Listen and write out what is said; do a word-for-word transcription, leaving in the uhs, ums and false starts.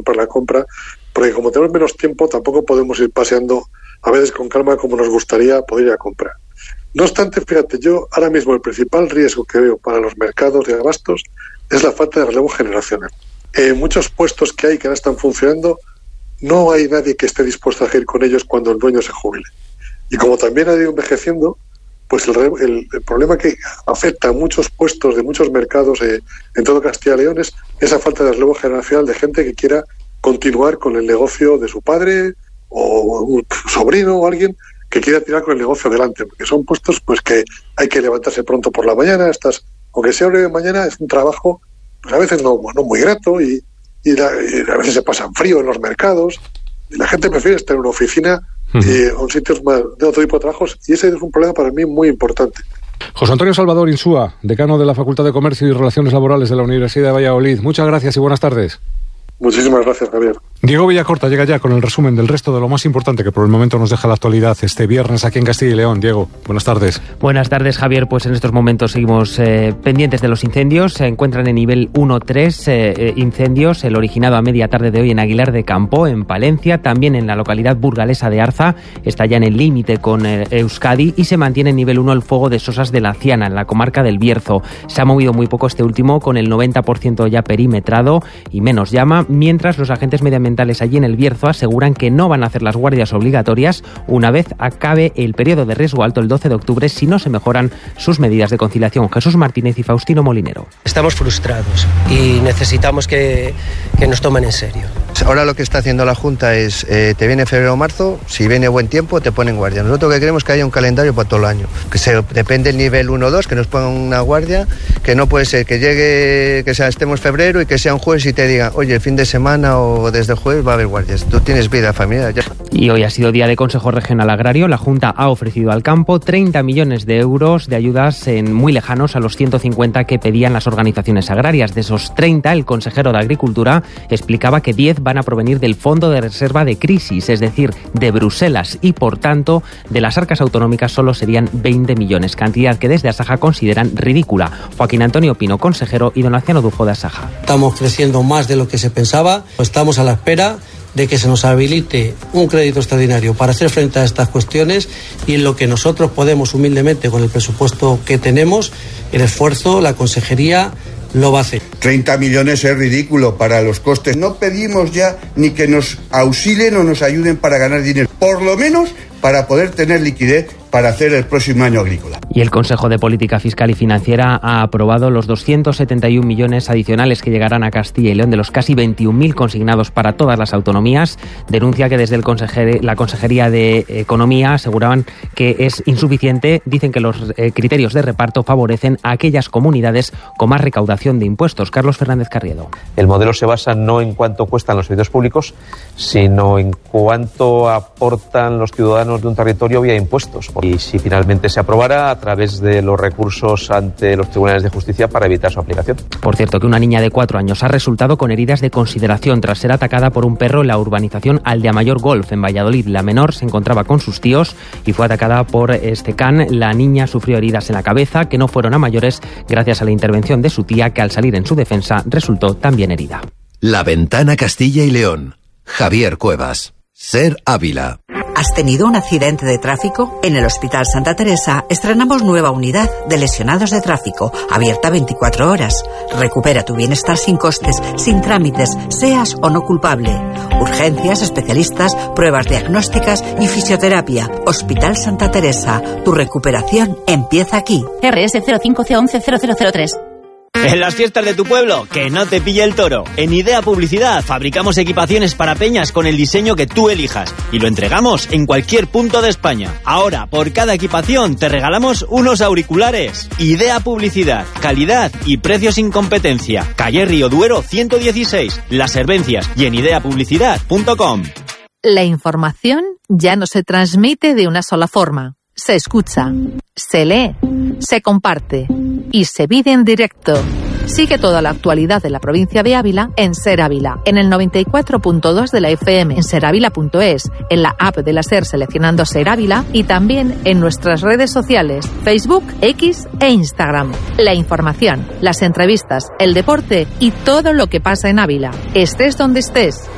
compra la compra, porque como tenemos menos tiempo tampoco podemos ir paseando a veces con calma como nos gustaría poder ir a comprar. No obstante, fíjate, yo ahora mismo el principal riesgo que veo para los mercados de abastos es la falta de relevo generacional. En muchos puestos que hay que ahora están funcionando, no hay nadie que esté dispuesto a seguir con ellos cuando el dueño se jubile. Y como también ha ido envejeciendo, pues el, el, el problema que afecta a muchos puestos de muchos mercados eh, en todo Castilla y León es esa falta de relevo generacional de gente que quiera continuar con el negocio de su padre o un sobrino o alguien que quiera tirar con el negocio adelante, porque son puestos pues que hay que levantarse pronto por la mañana, estás, aunque sea breve mañana, es un trabajo pues a veces no, no muy grato y, y, la, y a veces se pasan frío en los mercados y la gente prefiere estar en una oficina eh, o en sitios más de otro tipo de trabajos, y ese es un problema para mí muy importante. José Antonio Salvador Insúa, decano de la Facultad de Comercio y Relaciones Laborales de la Universidad de Valladolid. Muchas gracias y buenas tardes. Muchísimas gracias, Javier. Diego Villacorta llega ya con el resumen del resto de lo más importante que por el momento nos deja la actualidad este viernes aquí en Castilla y León. Diego, buenas tardes. Buenas tardes, Javier. Pues en estos momentos seguimos eh, pendientes de los incendios. Se encuentran en nivel uno tres eh, incendios. El originado a media tarde de hoy en Aguilar de Campo, en Palencia. También en la localidad burgalesa de Arza. Está ya en el límite con eh, Euskadi. Y se mantiene en nivel uno el fuego de Sosas de la Ciana, en la comarca del Bierzo. Se ha movido muy poco este último, con el noventa por ciento ya perimetrado y menos llama, mientras los agentes medioambientales allí en el Bierzo aseguran que no van a hacer las guardias obligatorias una vez acabe el periodo de riesgo alto el doce de octubre si no se mejoran sus medidas de conciliación. Jesús Martínez y Faustino Molinero. Estamos frustrados y necesitamos que, que nos tomen en serio. Ahora lo que está haciendo la Junta es, eh, te viene febrero o marzo, si viene buen tiempo te ponen guardia. Nosotros lo que queremos es que haya un calendario para todo el año, que se depende del nivel uno o dos, que nos pongan una guardia, que no puede ser que llegue, que sea, estemos febrero y que sea un jueves y te digan, oye, el fin de semana o desde el jueves va a haber guardias. Tú tienes vida familiar ya. Y hoy ha sido día de Consejo Regional Agrario. La Junta ha ofrecido al campo treinta millones de euros de ayudas en muy lejanos a los ciento cincuenta que pedían las organizaciones agrarias. De esos treinta, el consejero de Agricultura explicaba que diez van a provenir del Fondo de Reserva de Crisis, es decir, de Bruselas, y por tanto de las arcas autonómicas solo serían veinte millones, cantidad que desde Asaja consideran ridícula. Joaquín Antonio Pino, consejero, y Donaciano Dujo de Asaja. Estamos creciendo más de lo que se pensaba, estamos a la espera de que se nos habilite un crédito extraordinario para hacer frente a estas cuestiones, y en lo que nosotros podemos humildemente con el presupuesto que tenemos, el esfuerzo, la consejería lo va a hacer. treinta millones es ridículo para los costes. No pedimos ya ni que nos auxilien o nos ayuden para ganar dinero, por lo menos para poder tener liquidez para hacer el próximo año agrícola. Y el Consejo de Política Fiscal y Financiera ha aprobado los doscientos setenta y un millones adicionales que llegarán a Castilla y León de los casi veintiún mil consignados para todas las autonomías. Denuncia que desde el consejer, la Consejería de Economía aseguraban que es insuficiente. Dicen que los eh, criterios de reparto favorecen a aquellas comunidades con más recaudación de impuestos. Carlos Fernández Carriedo. El modelo se basa no en cuánto cuestan los servicios públicos, sino en cuánto aportan los ciudadanos de un territorio vía impuestos. Y si finalmente se aprobara, a través de los recursos ante los tribunales de justicia para evitar su aplicación. Por cierto, que una niña de cuatro años ha resultado con heridas de consideración tras ser atacada por un perro en la urbanización Aldeamayor Golf, en Valladolid. La menor se encontraba con sus tíos y fue atacada por este can. La niña sufrió heridas en la cabeza que no fueron a mayores gracias a la intervención de su tía, que al salir en su defensa resultó también herida. La Ventana Castilla y León. Javier Cuevas. Ser Ávila. ¿Has tenido un accidente de tráfico? En el Hospital Santa Teresa estrenamos nueva unidad de lesionados de tráfico, abierta veinticuatro horas. Recupera tu bienestar sin costes, sin trámites, seas o no culpable. Urgencias, especialistas, pruebas diagnósticas y fisioterapia. Hospital Santa Teresa. Tu recuperación empieza aquí. R S cero cinco C once cero cero cero tres. En las fiestas de tu pueblo, que no te pille el toro. En Idea Publicidad fabricamos equipaciones para peñas con el diseño que tú elijas y lo entregamos en cualquier punto de España. Ahora, por cada equipación te regalamos unos auriculares. Idea Publicidad, calidad y precios sin competencia. Calle Río Duero ciento dieciséis, Las Servencias, y en idea publicidad punto com. La información ya no se transmite de una sola forma. Se escucha, se lee, se comparte y se vive en directo. Sigue toda la actualidad de la provincia de Ávila en Ser Ávila, en el noventa y cuatro punto dos de la F M, en ser ávila punto es, en la app de la SER seleccionando Ser Ávila y también en nuestras redes sociales, Facebook, X e Instagram. La información, las entrevistas, el deporte y todo lo que pasa en Ávila. Estés donde estés.